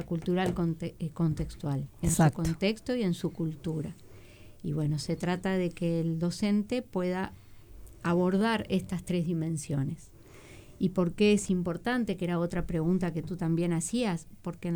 la cultural contextual, en Exacto. su contexto y en su cultura. Y bueno, se trata de que el docente pueda abordar estas tres dimensiones. ¿Y por qué es importante? Que era otra pregunta que tú también hacías, porque en